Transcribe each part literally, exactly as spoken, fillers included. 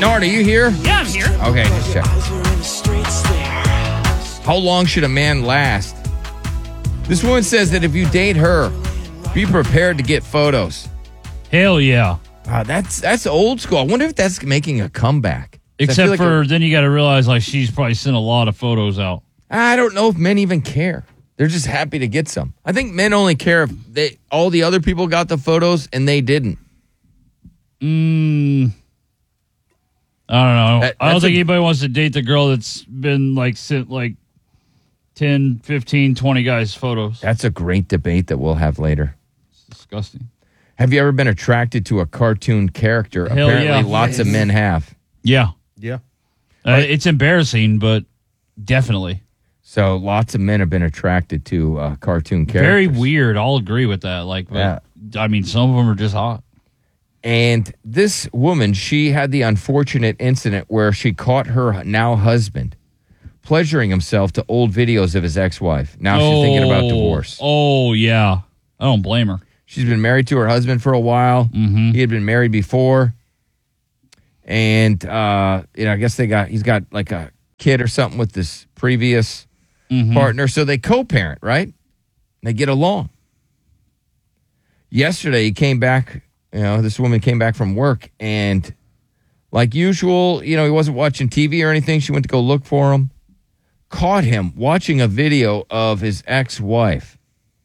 Nard, are you here? Yeah, I'm here. Okay, just check. How long should a man last? This woman says that if you date her, be prepared to get photos. Hell yeah. Wow, that's that's old school. I wonder if that's making a comeback. Except like for a, then you got to realize like she's probably sent a lot of photos out. I don't know if men even care. They're just happy to get some. I think men only care if they all the other people got the photos and they didn't. Mm, I don't know. That, I don't think a, anybody wants to date the girl that's been like sent like ten, fifteen, twenty guys photos. That's a great debate that we'll have later. It's disgusting. Have you ever been attracted to a cartoon character? Hell Apparently yeah. lots of men have. Yeah. Yeah. Uh, it's embarrassing, but definitely. So lots of men have been attracted to uh, cartoon characters. Very weird. I'll agree with that. Like, but, Yeah. I mean, some of them are just hot. And this woman, she had the unfortunate incident where she caught her now husband pleasuring himself to old videos of his ex-wife. Now she's thinking about divorce. Oh, yeah. I don't blame her. She's been married to her husband for a while. Mm-hmm. He had been married before. And, uh, you know, I guess they got, he's got like a kid or something with this previous Mm-hmm. partner. So they co-parent, right? They get along. Yesterday, he came back, you know, this woman came back from work and like usual, you know, he wasn't watching T V or anything. She went to go look for him. Caught him watching a video of his ex-wife.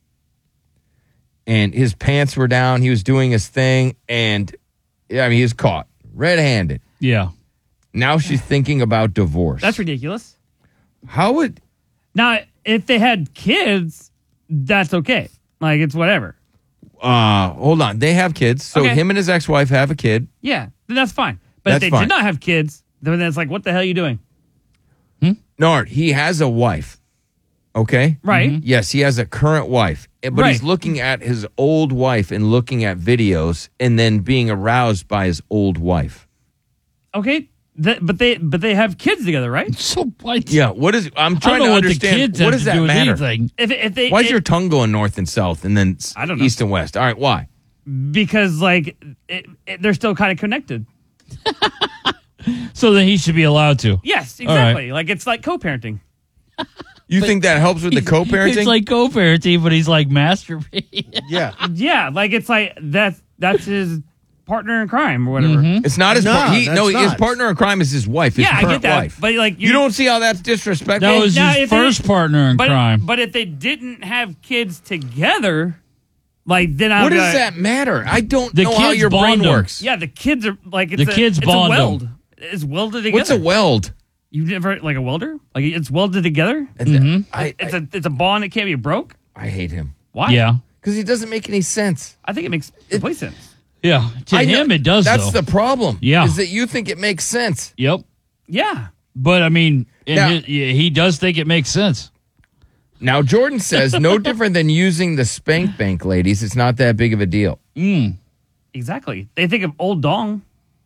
And his pants were down. He was doing his thing. And, yeah, I mean, he was caught red-handed. Yeah. Now she's thinking about divorce. That's ridiculous. How would... Now, if they had kids, that's okay. Like, it's whatever. Uh, hold on. They have kids. So Okay. him and his ex-wife have a kid. Yeah, then that's fine. But That's if they fine. did not have kids, then it's like, what the hell are you doing? Nard, he has a wife. Okay? Right. Mm-hmm. Yes, he has a current wife. Eh, But he's Right. looking at his old wife and looking at videos and then being aroused by his old wife. Okay, Th- but they but they have kids together, right? So what? Yeah, what is... I'm I trying don't know to what the understand. kids What have does to that do with matter? anything. If if they Why is it- your tongue going north and south and then s- I don't know. east and west? All right, why? because like it, it, they're still kind of connected. So then he should be allowed to. Yes, All right. exactly. Like it's like co-parenting. You think that helps with the co-parenting? It's like co-parenting, but he's like masturbating. Yeah. Yeah, like it's like that's that's his partner in crime or whatever. Mm-hmm. It's not his No, par- he, that's no, his not. partner in crime is his wife, his Yeah, I current get that, wife. but like you don't see how that's disrespectful? That was Now, his if they- first partner in But crime. but if they didn't have kids together, like then I What would does be that matter? I don't The know how kids your brain bond 'em. works. Yeah, the kids are like it's The a, kids it's bond a 'em. weld. It's welded together. What's a weld? You never like a welder? Like it's welded together. Mm-hmm. I, It's I, a it's a bond that can't be broke. I hate him Why? yeah. because he doesn't make any sense. I think it makes complete sense. Yeah. To I know- him, it does, That's though. the problem. Yeah. is that you think it makes sense. Yep. Yeah. But, I mean, in Now- his, yeah, he does think it makes sense. Now Jordan says no different than using the spank bank, ladies. It's not that big of a deal. Mm. Exactly. They think of old dong.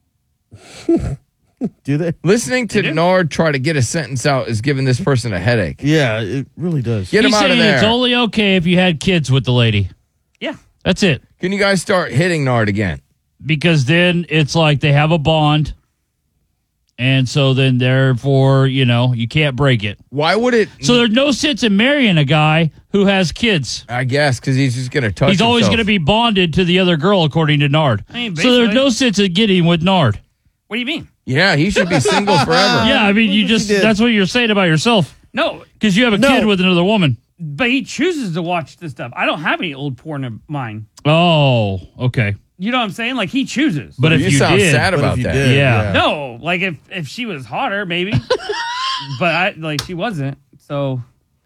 Do they? Listening to They do. Nard try to get a sentence out is giving this person a headache. Yeah, it really does. Get him He's out of saying there. it's only okay if you had kids with the lady. Yeah. That's it. Can you guys start hitting Nard again? Because then it's like they have a bond. And so then, therefore, you know, you can't break it. Why would it? So there's no sense in marrying a guy who has kids. I guess because he's just going to touch. He's always himself. going to be bonded to the other girl, according to Nard. I mean, so there's basically- no sense in getting with Nard. What do you mean? Yeah, he should be single forever. Yeah, I mean, you just, did. that's what you're saying about yourself. No, Because you have a No. kid with another woman. but he chooses to watch this stuff. I don't have any old porn of mine. Oh, okay. You know what I'm saying? Like he chooses. But if you you sound did, sad But about if you that. did, Yeah. No, like if if she was hotter, maybe. But I like she wasn't. So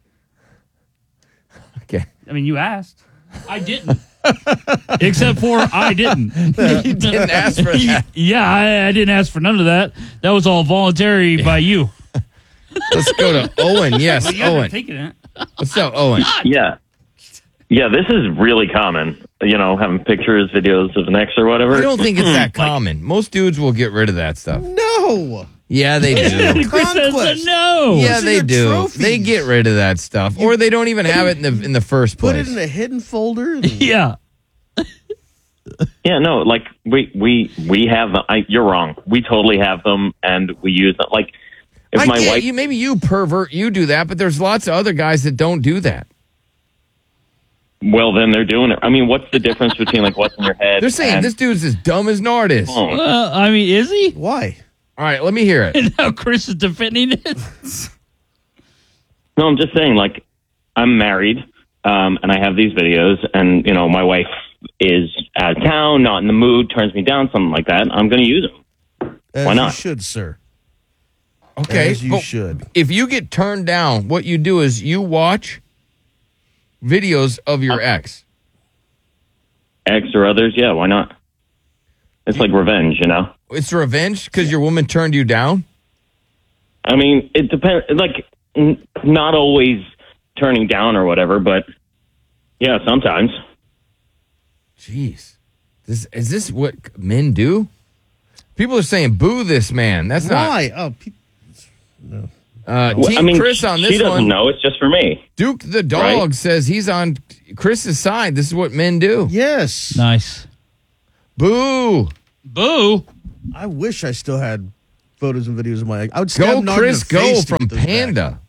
Okay. I mean, you asked. I didn't. Except for I didn't. You didn't ask for that. Yeah, I, I didn't ask for none of that. That was all voluntary by you. Let's go to Owen. Yes, But you guys are Owen. taking it. What's up, Owen? Yeah. Yeah, this is really common. You know, having pictures, videos of an ex or whatever. I don't think it's that common. Most dudes will get rid of that stuff. No. Yeah, they do. Chris says Conquest. no. Yeah, Those are they your do. trophies. They get rid of that stuff, or they don't even have it in the in the first Put place. it in a hidden folder. and- Yeah. Yeah, no, like we we we have them. I, you're wrong. We totally have them, and we use them. Like if I my get wife, you, maybe you pervert, you do that, but there's lots of other guys that don't do that. well, then they're doing it. I mean, what's the difference between like what's in your head? They're saying and this dude's as dumb as Nard is. All phone? Uh, I mean, is he? Why? right, let me hear it. And now Chris is defending it. No, I'm just saying. Like, I'm married, um, and I have these videos, and you know, my wife is out of town, not in the mood, turns me down, something like that. I'm going to use them. As Why not? you should, sir. Okay, As you but should. if you get turned down, what you do is you watch videos of your ex. Ex or others, yeah, why not? It's like revenge, you know. It's revenge because your woman turned you down? I mean, it depends. Like, n- not always turning down or whatever, but yeah, sometimes. Jeez. This, is this what men do? People are saying, boo this man. That's not. Why? Oh, pe- Uh, Well, Team I mean, Chris on she this doesn't one. know. It's just for me. Duke the dog Right? says he's on Chris's side. This is what men do. yes. Nice. Boo. Boo. I wish I still had photos and videos of my. I would Go, stab Nard in Chris, the go face to from get those back. Panda.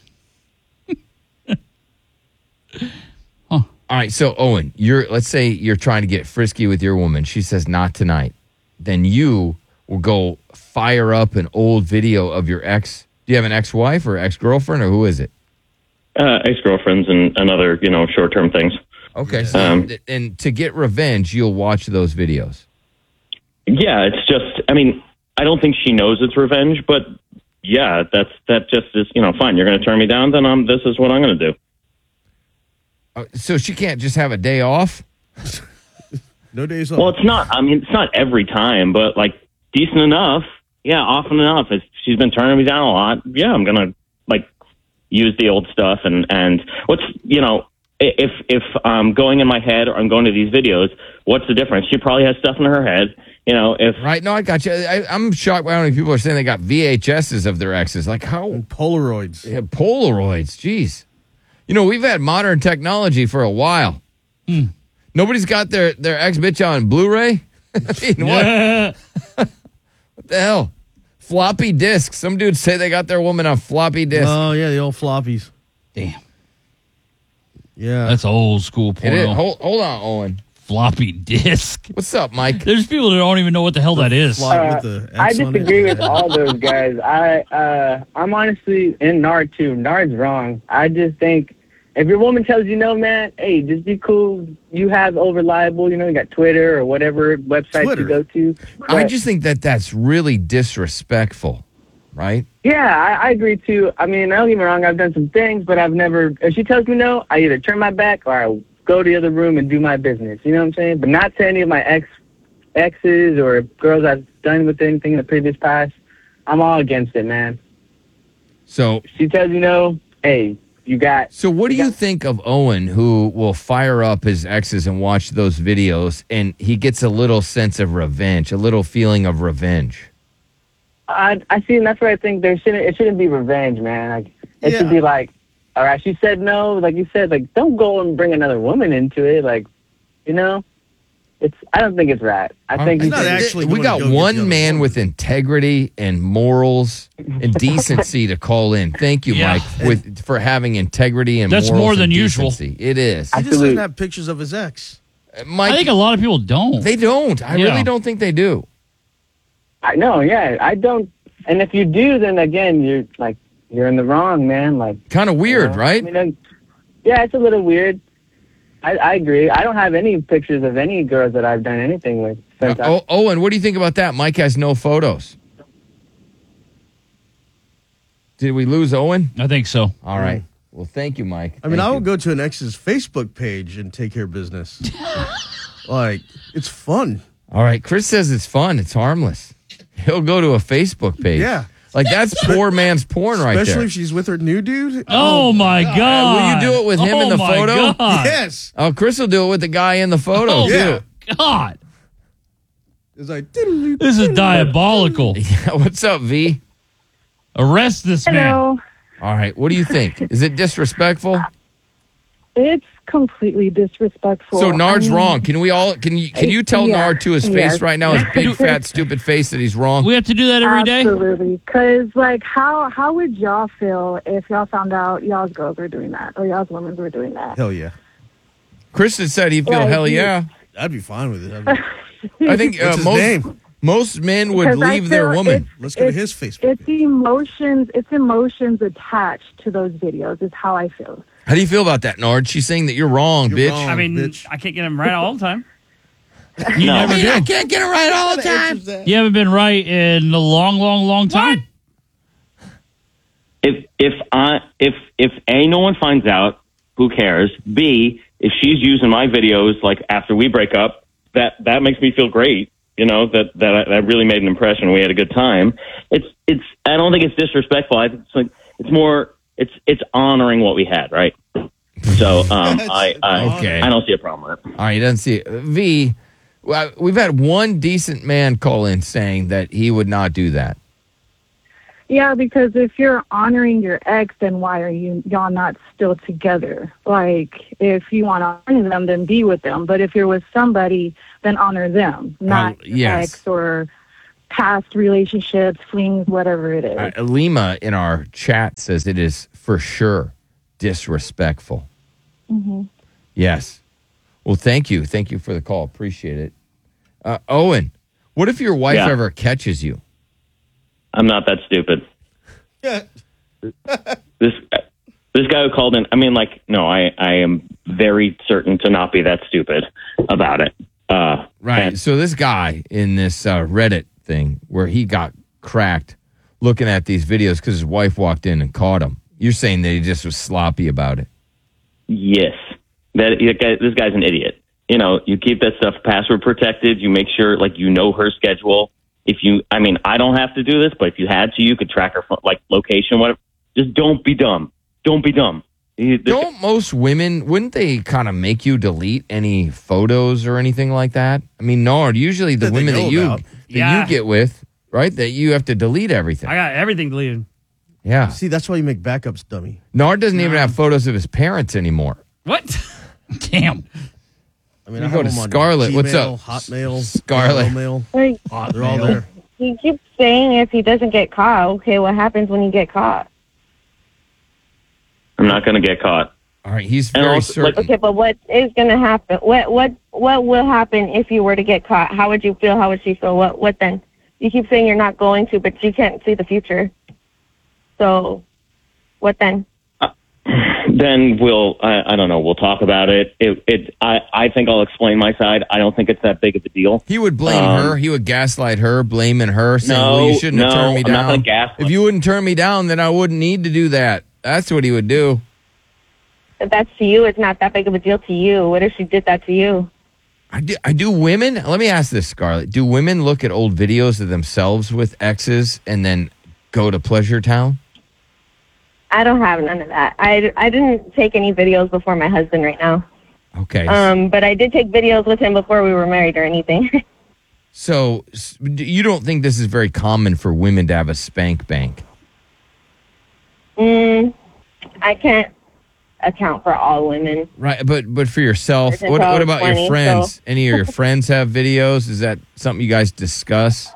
All right, so Owen, you're let's say you're trying to get frisky with your woman. She says not tonight. Then you will go fire up an old video of your ex. Do you have an ex-wife or ex-girlfriend or who is it? Uh, ex-girlfriends and, and other, you know, short-term things. Okay, so Um, and to get revenge, you'll watch those videos. Yeah, it's just. I mean, I don't think she knows it's revenge, but yeah, that's that. Just is, you know, fine. You're going to turn me down, then um, this is what I'm going to do. Uh, so she can't just have a day off? No days off. Well, it's not. I mean, it's not every time, but like decent enough. Yeah, often enough. If she's been turning me down a lot, yeah, I'm gonna like use the old stuff and and what's you know if if I'm going in my head or I'm going to these videos, what's the difference? She probably has stuff in her head. You know, if Right? No, I got you. I, I'm shocked by how many people are saying they got V H S's of their exes. Like how Polaroids. yeah, Polaroids? Jeez. You know, we've had modern technology for a while. Hmm. Nobody's got their their ex bitch on Blu-ray. I mean, what? Yeah. What the hell? Floppy disks. Some dudes say they got their woman on floppy disks. Oh yeah, the old floppies. Damn. Yeah. That's old school It is. porno. Hold, hold on, Owen. Floppy disk. What's up, Mike? There's people that don't even know what the hell that is. Flop Uh, with the I X on it. disagree with all those guys. I uh, I'm honestly in Nard too. Nard's wrong. I just think if your woman tells you no, man, hey, just be cool. You have over reliable, you know, you got Twitter or whatever website Twitter. you go to. I But, just think that that's really disrespectful, right? yeah, I, I agree too. I mean, don't get me wrong. I've done some things, but I've never. If she tells me no, I either turn my back or I go to the other room and do my business. You know what I'm saying? But not to any of my ex exes or girls I've done with anything in the previous past. I'm all against it, man. So, If she tells you no, hey, you got. so what do you think of Owen, who will fire up his exes and watch those videos, and he gets a little sense of revenge, a little feeling of revenge? I I see, and that's where I think there shouldn't it shouldn't be revenge, man. Like it Yeah. should be like, all right, she said no, like you said, like don't go and bring another woman into it, like, you know. It's I don't think it's right. I think It's you not should- actually we going got to go get the one other man woman. with integrity and morals and decency to call in. Thank you, Yeah. Mike, with for having integrity and That's morals more than and usual. decency. It is. He just Absolute. doesn't have pictures of his ex. Mike, I think a lot of people don't. they don't. I Yeah. really don't think they do. I know, yeah, I don't. And if you do, then again, you're like you're in the wrong, man. Like Kind of weird, you know? right? I mean, uh, yeah, it's a little weird. I, I agree. I don't have any pictures of any girls that I've done anything with. Since Uh, I, oh, Owen, what do you think about that? Mike has no photos. Did we lose Owen? I think so. All right. Well, thank you, Mike. I mean, Thank I you. will go to an ex's Facebook page and take care of business. Like, it's fun. All right. Chris says it's fun. It's harmless. He'll go to a Facebook page. Yeah. Like that's poor man's porn right Especially there. if she's with her new dude. Oh, my God. Will you do it with him oh in the my photo? God. Yes. Oh, Chris will do it with the guy in the photo Oh, too. God. It's like, This is diabolical. Yeah, what's up, V? Arrest this man. Hello. All right. What do you think? Is it disrespectful? It's completely disrespectful. So Nard's I mean, wrong. Can we all? Can you? Can you tell Yeah. Nard to his face Yes. right now, his big fat stupid face, that he's wrong? We have to do that every day. Absolutely. Because, like, how how would y'all feel if y'all found out y'all's girls were doing that or y'all's women were doing that? Hell yeah. Kristen said he'd feel Like, hell you- yeah. I'd be fine with it. I'd be- I think uh, What's his most name? most men would Because I leave their feel woman. it's- Let's go to it's- his Facebook. It's emotions. It's emotions attached to those videos. Is how I feel. How do you feel about that, Nard? She's saying that you're wrong, You're bitch. wrong. I mean, bitch. I can't get him right all the time. You No. never I mean, I do. can't get it right all the time. You haven't been right in a long, long, long time. If if I if if A, no one finds out, who cares? B, if she's using my videos like after we break up, that that makes me feel great. You know, that that that really made an impression. We had a good time. It's it's I don't think it's disrespectful. I think it's like it's more it's it's honoring what we had, right? So um, I I, Okay. I don't see a problem with it. All right, he doesn't see it. V, well, we've had one decent man call in saying that he would not do that. Yeah, because if you're honoring your ex, then why are you y'all not still together? Like, if you want to honor them, then be with them. But if you're with somebody, then honor them, not Uh, your yes. ex or past relationships, flings, whatever it is. Uh, Lima in our chat says it is for sure disrespectful. Mm-hmm. Yes. Well, thank you. Thank you for the call. Appreciate it. Uh, Owen, what if your wife Yeah. ever catches you? I'm not that stupid. Yeah. This this guy who called in. I mean, like, no, I I am very certain to not be that stupid about it. Uh, Right. and- So this guy in this uh, Reddit thing where he got cracked looking at these videos because his wife walked in and caught him. You're saying that he just was sloppy about it. Yes, that that guy, this guy's an idiot. You know, you keep that stuff password protected. You make sure, like, you know her schedule. If you, I mean, I don't have to do this, but if you had to, you could track her phone, like location, whatever. Just don't be dumb. Don't be dumb. He- this- Don't most women, wouldn't they kind of make you delete any photos or anything like that? I mean, Nard, usually the That they women know that you about. that Yeah. you get with, right, that you have to delete everything. I got everything deleted. Yeah. See, that's why you make backups, dummy. Nard doesn't even have photos of his parents anymore. What? Damn. I mean, You I go have to them on Scarlett. What's Gmail, up? Hotmail, Scarlett. Mail. Like, They're all there. he keeps saying if he doesn't get caught, okay, what happens when you get caught? I'm not going to get caught. All right, he's And very also, like- certain. Okay, but what is going to happen? What what what will happen if you were to get caught? How would you feel? How would she feel? What what then? You keep saying you're not going to, but you can't see the future. So, what then? Then we'll, I, I don't know, we'll talk about it. It, it I, I think I'll explain my side. I don't think it's that big of a deal. He would blame Um, her. He would gaslight her, blaming her, saying, No, well, you shouldn't have no, turned me I'm not down. gonna gaslight. If you wouldn't turn me down, then I wouldn't need to do that. That's what he would do. If that's to you, it's not that big of a deal to you. What if she did that to you? I do, I do women, let me ask this, Scarlett. Do women look at old videos of themselves with exes and then go to Pleasure Town? I don't have none of that. I, I didn't take any videos before my husband right now. Okay. Um, but I did take videos with him before we were married or anything. So s- you don't think this is very common for women to have a spank bank? mm, I can't account for all women. Right, but but for yourself, Since what I what was about your twenty, friends? so- Any of your friends have videos? Is that something you guys discuss?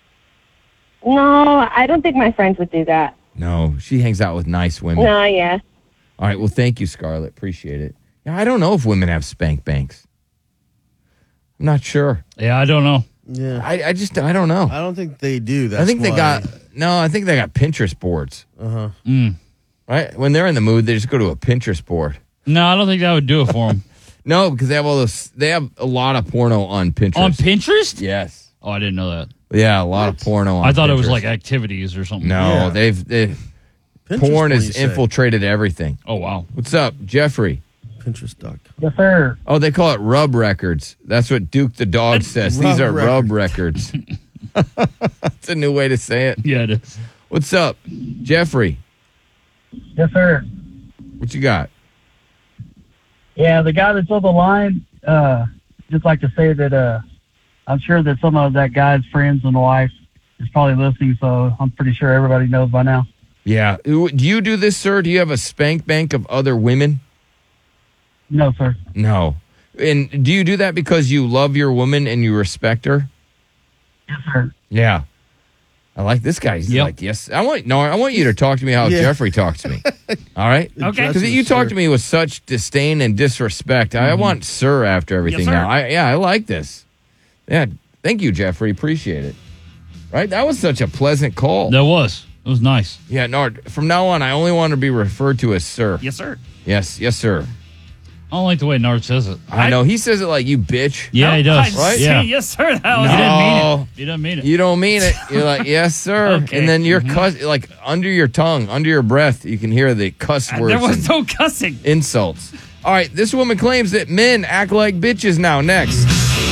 No, I don't think my friends would do that. No, she hangs out with nice women. No, yeah. All right, well, thank you, Scarlett. Appreciate it. Yeah, I don't know if women have spank banks. I'm not sure. Yeah, I don't know. Yeah. I, I just I don't know. I don't think they do. That's I think they why- got no. I think they got Pinterest boards. Uh-huh. Mm. Right when they're in the mood, they just go to a Pinterest board. No, I don't think that would do it for him. No, because they have all those. They have a lot of porno on Pinterest. On Pinterest? Yes. Oh, I didn't know that. Yeah, a lot of porno. on I thought it was Pinterest. like activities or something. No, Yeah. they've they, Pinterest, porn what do has you say? infiltrated everything. Oh, wow. What's up, Jeffrey? Pinterest doc. Yes, sir. Oh, they call it rub records. That's what Duke the dog says. These Rub are rub records. That's a new way to say it. Yeah, it is. What's up, Jeffrey? Yes, sir. What you got? Yeah, the guy that's on the line, uh, just like to say that uh, I'm sure that some of that guy's friends and wife is probably listening, so I'm pretty sure everybody knows by now. Yeah. Do you do this, sir? Do you have a spank bank of other women? No, sir. No. And do you do that because you love your woman and you respect her? Yes, sir. Yeah. I like this guy. He's Yep. like, yes. I want no. I want you to talk to me how Yeah. Jeffrey talks to me. All right. Okay. Because you talk to me with such disdain and disrespect. I want sir after everything Yes, sir. now. I, yeah, I like this. Yeah. Thank you, Jeffrey. Appreciate it. Right. That was such a pleasant call. That was. It was nice. Yeah. Nard. From now on, I only want to be referred to as sir. Yes, sir. Yes. Yes, sir. I don't like the way Nard says it. I know he says it like you bitch. Yeah, he does. I Right? say Yeah. yes, sir. That was He didn't mean No. it. He didn't mean it. You don't mean it. You're like, yes, sir. Okay. And then your cuss, like under your tongue, under your breath, you can hear the cuss Uh, words. there was and no cussing. insults. All right, this woman claims that men act like bitches now. Next.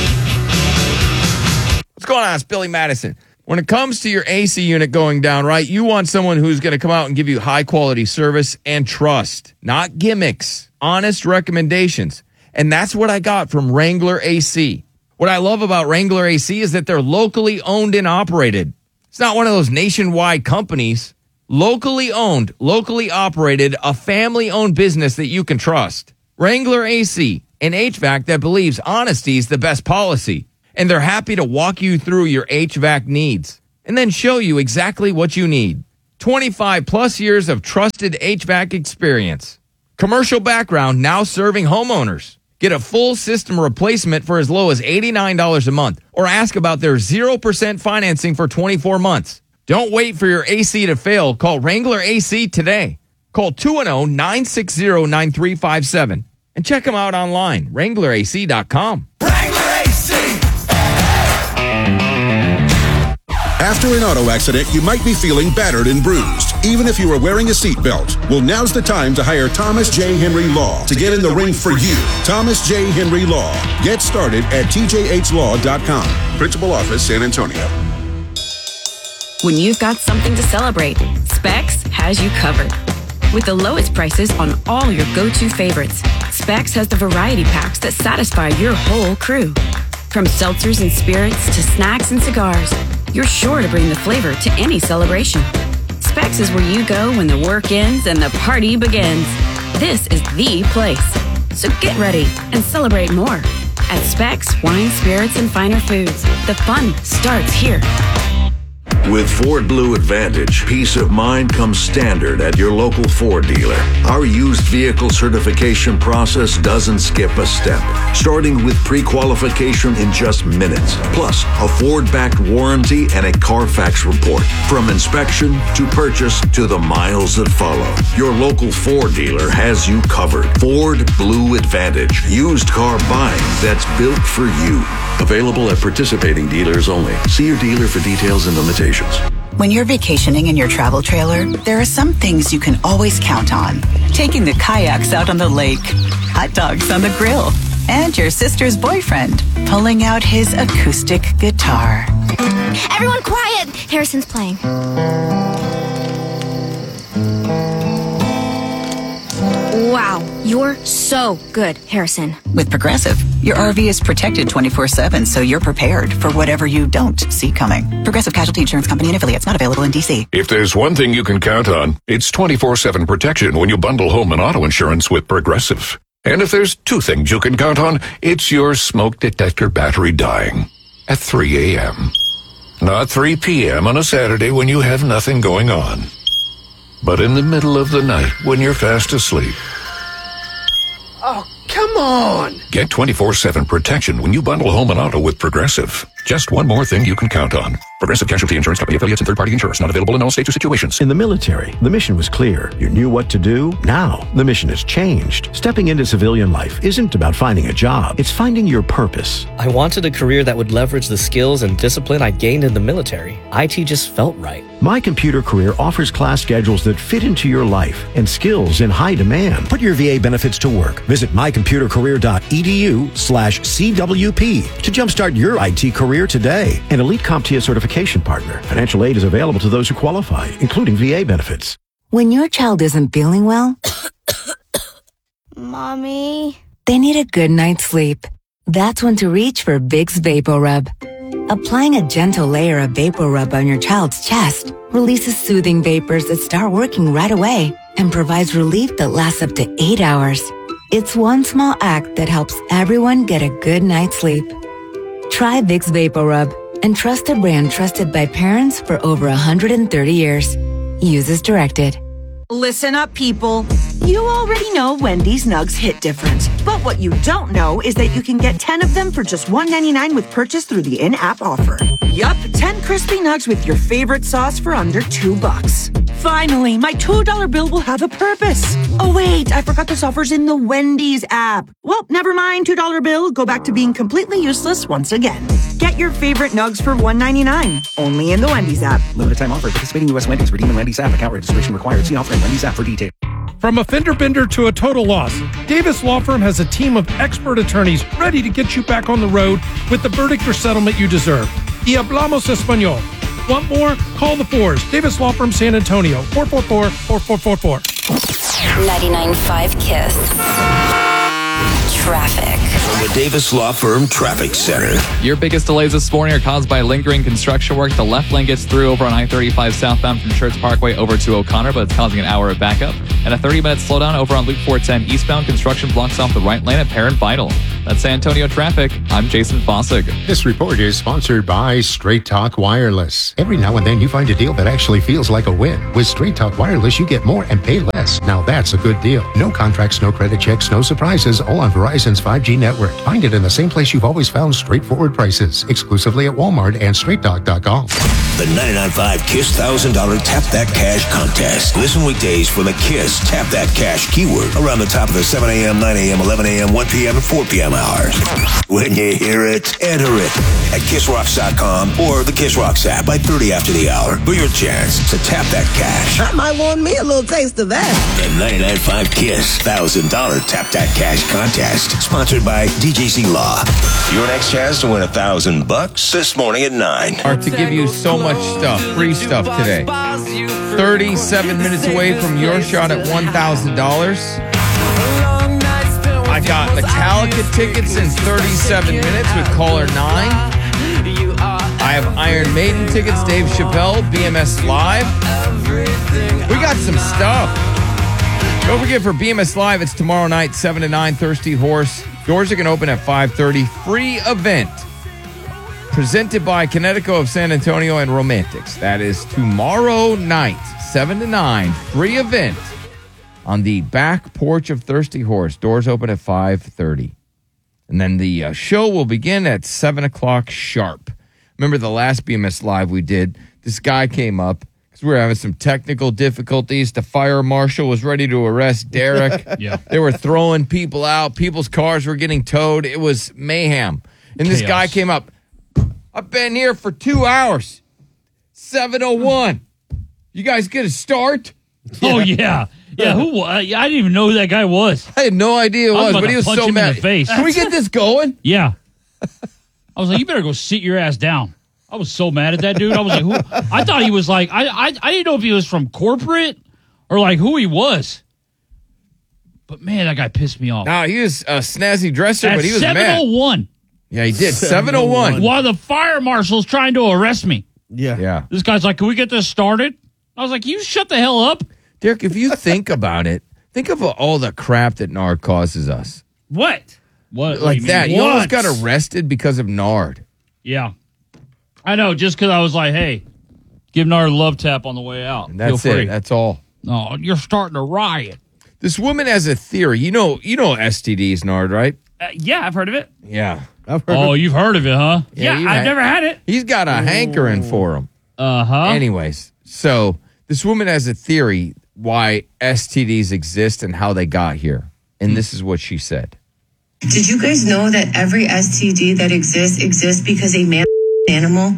What's going on? It's Billy Madison. When it comes to your A C unit going down, right, you want someone who's going to come out and give you high quality service and trust, not gimmicks, honest recommendations. And that's what I got from Wrangler A C. What I love about Wrangler A C is that they're locally owned and operated. It's not one of those nationwide companies. Locally owned, locally operated, a family-owned business that you can trust. Wrangler A C, an H V A C that believes honesty is the best policy. And they're happy to walk you through your H V A C needs and then show you exactly what you need. twenty-five plus years of trusted H V A C experience. Commercial background, now serving homeowners. Get a full system replacement for as low as eighty-nine dollars a month or ask about their zero percent financing for twenty-four months. Don't wait for your A C to fail. Call Wrangler A C today. Call two one zero, nine six zero, nine three five seven and check them out online, wrangler A C dot com. After an auto accident, you might be feeling battered and bruised, even if you are wearing a seatbelt. Well, now's the time to hire Thomas J. Henry Law to get in the ring for you. Thomas J. Henry Law. Get started at T J H law dot com. Principal office, San Antonio. When you've got something to celebrate, Specs has you covered. With the lowest prices on all your go-to favorites, Specs has the variety packs that satisfy your whole crew. From seltzers and spirits to snacks and cigars, you're sure to bring the flavor to any celebration. Specs is where you go when the work ends and the party begins. This is the place. So get ready and celebrate more. At Specs Wine, Spirits, and Finer Foods, the fun starts here. With Ford Blue Advantage, peace of mind comes standard at your local Ford dealer. Our used vehicle certification process doesn't skip a step, starting with pre-qualification in just minutes, plus a Ford-backed warranty and a Carfax report. From inspection to purchase to the miles that follow, your local Ford dealer has you covered. Ford Blue Advantage, used car buying that's built for you. Available at participating dealers only. See your dealer for details and limitations. When you're vacationing in your travel trailer, there are some things you can always count on. Taking the kayaks out on the lake, hot dogs on the grill, and your sister's boyfriend pulling out his acoustic guitar. Everyone quiet! Harrison's playing. Wow, you're so good, Harrison. With Progressive, your R V is protected twenty-four seven, so you're prepared for whatever you don't see coming. Progressive Casualty Insurance Company and affiliates, not available in D C. If there's one thing you can count on, it's twenty-four seven protection when you bundle home and auto insurance with Progressive. And if there's two things you can count on, it's your smoke detector battery dying at three a.m. Not three p.m. on a Saturday when you have nothing going on, but in the middle of the night when you're fast asleep. Oh, come on! Get twenty-four seven protection when you bundle home and auto with Progressive. Just one more thing you can count on. Progressive Casualty Insurance Company affiliates and third-party insurers. Not available in all states or situations. In the military, the mission was clear. You knew what to do. Now, the mission has changed. Stepping into civilian life isn't about finding a job. It's finding your purpose. I wanted a career that would leverage the skills and discipline I gained in the military. I T just felt right. My Computer Career offers class schedules that fit into your life and skills in high demand. Put your V A benefits to work. Visit mycomputercareer.edu slash CWP to jumpstart your I T career today. An Elite CompTIA certification partner. Financial aid is available to those who qualify, including V A benefits. When your child isn't feeling well, Mommy. they need a good night's sleep. That's when to reach for Vicks VapoRub. Applying a gentle layer of VapoRub on your child's chest releases soothing vapors that start working right away and provides relief that lasts up to eight hours. It's one small act that helps everyone get a good night's sleep. Try Vicks Vapor Rub and trust a brand trusted by parents for over one hundred thirty years. Use as directed. Listen up, people. You already know Wendy's Nugs hit different. But what you don't know is that you can get ten of them for just one ninety-nine with purchase through the in-app offer. Yup, ten crispy nugs with your favorite sauce for under two bucks. Finally, my two dollar bill will have a purpose. Oh wait, I forgot this offer's in the Wendy's app. Well, never mind, two dollar bill. Go back to being completely useless once again. Get your favorite nugs for one ninety-nine. Only in the Wendy's app. Limited time offer. Participating U S Wendy's. Redeem in Wendy's app. Account registration required. See offer in Wendy's app for details. From a fender bender to a total loss, Davis Law Firm has a team of expert attorneys ready to get you back on the road with the verdict or settlement you deserve. Y hablamos español. Want more? Call the fours. Davis Law Firm San Antonio. four four four, four four four four. ninety-nine point five Kiss. Traffic. From the Davis Law Firm Traffic Center. Your biggest delays this morning are caused by lingering construction work. The left lane gets through over on I thirty-five southbound from Church Parkway over to O'Connor, but it's causing an hour of backup. And a thirty-minute slowdown over on Loop four ten eastbound. Construction blocks off the right lane at Parent Vital. That's San Antonio traffic. I'm Jason Fossig. This report is sponsored by Straight Talk Wireless. Every now and then you find a deal that actually feels like a win. With Straight Talk Wireless, you get more and pay less. Now that's a good deal. No contracts, no credit checks, no surprises, all on Verizon's five G network. Find it in the same place you've always found straightforward prices. Exclusively at Walmart and straight talk dot com. The ninety-nine point five KISS one thousand dollars Tap That Cash contest. Listen weekdays for the KISS Tap That Cash keyword around the top of the seven a.m., nine a.m., eleven a.m., one p.m., and four p.m. hours. When you hear it, enter it at kiss rocks dot com or the Kiss Rocks app by thirty after the hour for your chance to tap that cash. I might want me a little taste of that. The ninety-nine point five KISS one thousand dollars Tap That Cash contest, sponsored by D J C Law. Your next chance to win a thousand bucks this morning at nine. Are to give you so much stuff, free stuff today. thirty-seven minutes away from your shot at one thousand dollars. I got Metallica tickets in thirty-seven minutes with caller nine. I have Iron Maiden tickets, Dave Chappelle, B M S Live. We got some stuff. Don't forget, for B M S Live, it's tomorrow night, seven to nine, Thirsty Horse. Doors are going to open at five thirty. Free event. Presented by Connecticut of San Antonio and Romantics. That is tomorrow night, seven to nine. Free event on the back porch of Thirsty Horse. Doors open at five thirty. And then the uh, show will begin at seven o'clock sharp. Remember the last B M S Live we did? This guy came up because we were having some technical difficulties. The fire marshal was ready to arrest Derek. Yeah. They were throwing people out. People's cars were getting towed. It was mayhem. And this Chaos. guy came up. I've been here for two hours. seven oh one. You guys get a start? Oh, yeah. Yeah, who wa- I didn't even know who that guy was. I had no idea who it I was was, about but to he was punch so him in mad. the face. Can we get this going? Yeah. I was like, you better go sit your ass down. I was so mad at that dude. I was like, who? I thought he was like, I, I, I didn't know if he was from corporate or like who he was. But man, that guy pissed me off. No, he was a snazzy dresser, At but he was seven mad. oh one. Yeah, he did. seven oh one. While the fire marshal's trying to arrest me. Yeah. Yeah. This guy's like, can we get this started? I was like, you shut the hell up. Derek, if you think about it, think of all the crap that Nard causes us. What? What? Like what that. You You mean? almost What? got arrested because of Nard. Yeah. I know, just because I was like, hey, give Nard a love tap on the way out. And that's Feel free. it. That's all. No, you're starting a riot. This woman has a theory. You know, you know S T Ds, Nard, right? Uh, yeah, I've heard of it. Yeah. I've heard Oh, of- you've heard of it, huh? Yeah, you I've had- never had it. He's got a hankering for him. Uh-huh. Anyways, so this woman has a theory why S T Ds exist and how they got here. And this is what she said. Did you guys know that every S T D that exists exists because a man animal?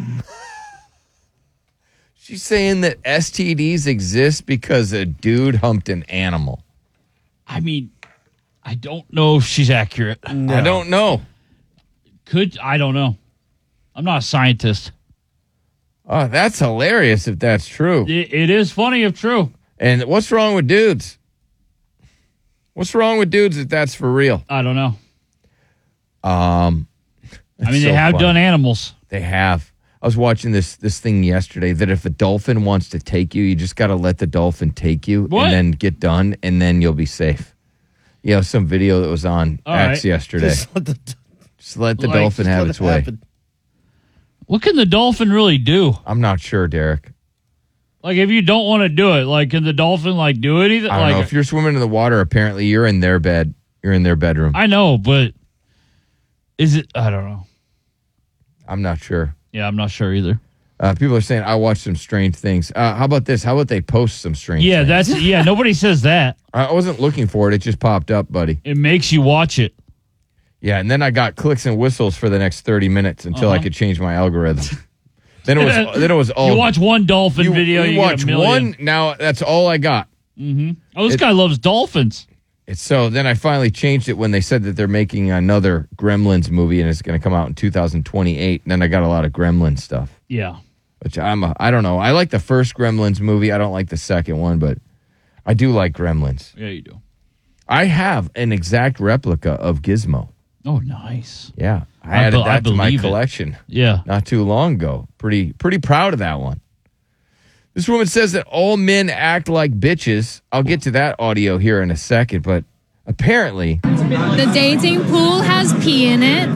She's saying that S T Ds exist because a dude humped an animal. I mean, I don't know if she's accurate. I don't know. Could I don't know. I'm not a scientist. Oh, that's hilarious if that's true. It, it is funny if true. And what's wrong with dudes? What's wrong with dudes if that's for real? I don't know. Um, I mean, so they have funny. done animals. They have. I was watching this this thing yesterday that if a dolphin wants to take you, you just got to let the dolphin take you What? and then get done, and then you'll be safe. you know, some video that was on All X right. yesterday. Just let the, Just let the Like, dolphin just have let its it way. happen. What can the dolphin really do? I'm not sure, Derek. Like, if you don't want to do it, like, can the dolphin like do anything? I don't like, know. If you're swimming in the water, apparently you're in their bed. You're in their bedroom. I know, but is it? I don't know. I'm not sure. Yeah, I'm not sure either. Uh, people are saying I watched some strange things. Uh, how about this? How about they post some strange? Yeah, things? that's yeah. Nobody says that. I wasn't looking for it. It just popped up, buddy. It makes you watch it. Yeah, and then I got clicks and whistles for the next thirty minutes until I Uh-huh. could change my algorithm. then it was then it was all You watch one dolphin you, video, you, you, watch get a million. one. Now that's all I got. Mm-hmm. Oh, this It- guy loves dolphins. It's so then I finally changed it when they said that they're making another Gremlins movie and it's going to come out in two thousand twenty-eight. And then I got a lot of Gremlins stuff, Yeah. which I'm a, I don't know. I like the first Gremlins movie. I don't like the second one, but I do like Gremlins. Yeah, you do. I have an exact replica of Gizmo. Oh, nice. Yeah, I, I added be- I that to my believe it. collection. Yeah. Not too long ago. Pretty pretty proud of that one. This woman says that all men act like bitches. I'll get to that audio here in a second, but apparently The dating pool has pee in it.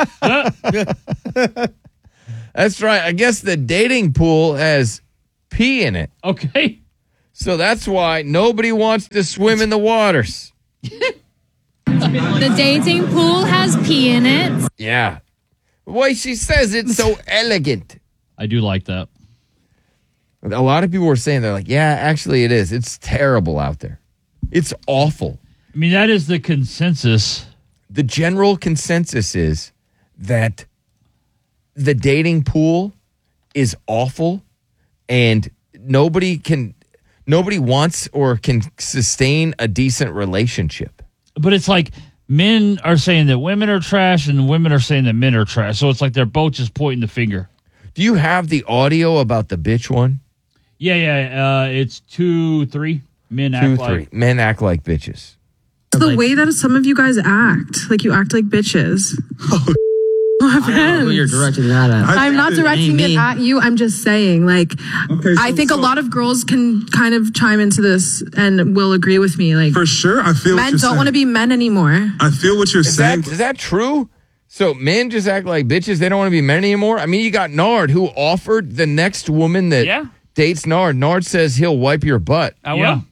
that's right. I guess the dating pool has pee in it. Okay. So that's why nobody wants to swim in the waters. The dating pool has pee in it. Yeah. The way she says it's so elegant. I do like that. A lot of people were saying, they're like, yeah, actually it is. It's terrible out there. It's awful. I mean, that is the consensus. The general consensus is that the dating pool is awful and nobody can, nobody wants or can sustain a decent relationship. But it's like men are saying that women are trash and women are saying that men are trash. So it's like they're both just pointing the finger. Do you have the audio about the bitch one? Yeah, yeah. Uh, it's two, three. Men Two, act three. like. Men act like bitches. The way that some of you guys act, like you act like bitches. I don't know who you're directing that at. I'm not directing Me, me. it at you. I'm just saying, like, Okay, so- I think a so- lot of girls can kind of chime into this and will agree with me. Like, For sure, I feel what men you're don't want to saying. be men anymore. I feel what you're Is saying. that, is that true? So men just act like bitches. They don't want to be men anymore. I mean, you got Nard who offered the next woman that Yeah. dates Nard. Nard says he'll wipe your butt. I will. Yeah.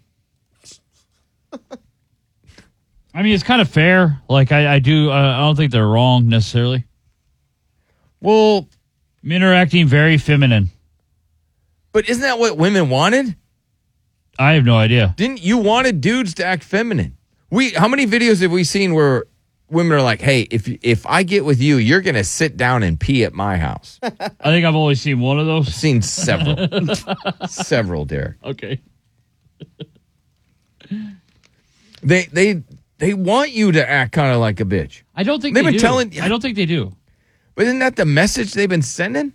I mean, it's kind of fair. Like, I, I do, uh, I don't think they're wrong necessarily. Well, men are acting very feminine. But isn't that what women wanted? I have no idea. Didn't you wanted dudes to act feminine? We how many videos have we seen where women are like, "Hey, if if I get with you, you're gonna sit down and pee at my house." I think I've only seen one of those. I've seen several, several, Derek. Okay. They they they want you to act kind of like a bitch. I don't think they've they been do. telling. I don't think they do. But isn't that the message they've been sending?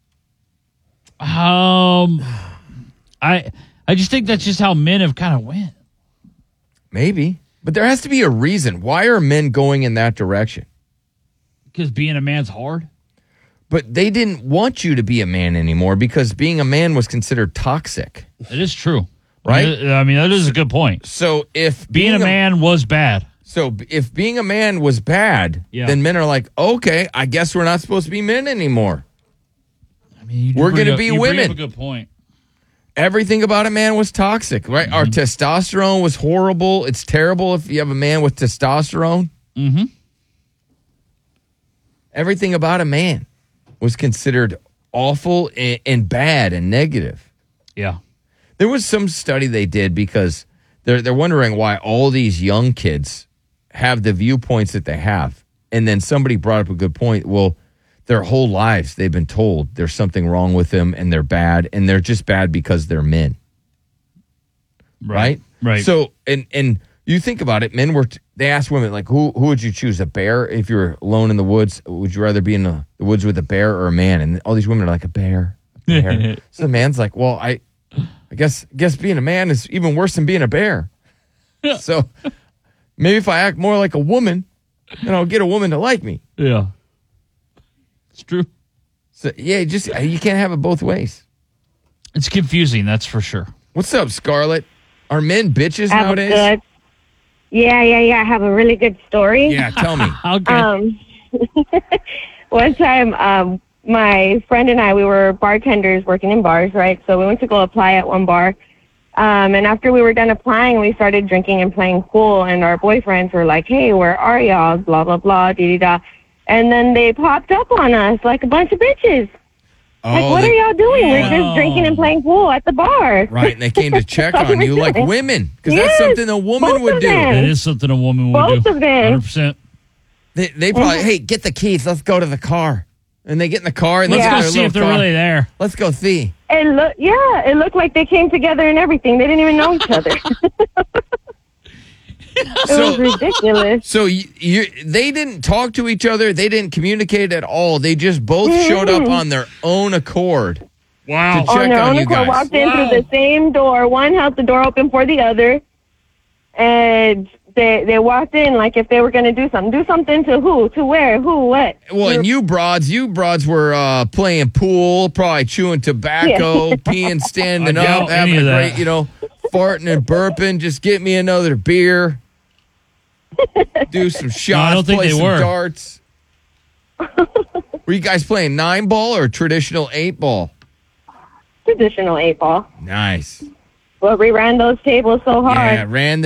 Um, I I just think that's just how men have kind of went. Maybe, but there has to be a reason. Why are men going in that direction? Because being a man's hard. But they didn't want you to be a man anymore because being a man was considered toxic. It is true, right? I mean, I mean, that is a good point. So if being, being a a- man was bad, So if being a man was bad, Yeah. then men are like, okay, I guess we're not supposed to be men anymore. I mean, you do We're bring going to up- be you bring women. up a good point. Everything about a man was toxic, right? Our Mm-hmm. testosterone was horrible. It's terrible if you have a man with testosterone. Mm-hmm. Everything about a man was considered awful and, and bad and negative. Yeah. There was some study they did because they're they're wondering why all these young kids have the viewpoints that they have. And then somebody brought up a good point. Well, their whole lives they've been told there's something wrong with them and they're bad and they're just bad because they're men. Right? Right. So and and you think about it, men were t- they asked women like who who would you choose, a bear if you were alone in the woods? Would you rather be in the, the woods with a bear or a man? And all these women are like a bear. A bear. So the man's like, well, I I guess guess being a man is even worse than being a bear. So maybe if I act more like a woman, then I'll get a woman to like me. Yeah. It's true. So yeah, just you can't have it both ways. It's confusing, that's for sure. What's up, Scarlett? Are men bitches That was nowadays? good. Yeah, yeah, yeah. I have a really good story. Yeah, tell me. Okay. Um, one time, um, my friend and I, we were bartenders working in bars, right? So we went to go apply at one bar. Um, and after we were done applying, we started drinking and playing pool. And our boyfriends were like, hey, where are y'all? Blah, blah, blah, dee-dee-da. And then they popped up on us like a bunch of bitches. Oh, like, what they- are y'all doing? Yeah. We're just drinking and playing pool at the bar. Right, and they came to check That's on what you we're like doing. women, because Yes, that's something a woman both would of do. them. That is something a woman would Both do. of them. one hundred percent. They, they probably, hey, get the keys. Let's go to the car. And they get in the car and Let's they go get their see little if they're car. really there. Let's go see. It look, yeah, it looked like they came together and everything. They didn't even know each other. It was ridiculous. So you, you, they didn't talk to each other. They didn't communicate at all. They just both showed up on their own accord. Wow. To check On their on own you accord, guys. walked in Wow. through the same door. One held the door open for the other, and they they walked in like if they were going to do something. Do something to who? To where? Who? What? Well, and you broads, you broads were uh, playing pool, probably chewing tobacco, Yeah. peeing, standing I doubt up, having any a of that. great, you know, farting and burping. Just get me another beer. Do some shots. No, I don't think play they some were. darts. Were you guys playing nine ball or traditional eight ball? Traditional eight ball. Nice. Well, we ran those tables so hard. Yeah, ran the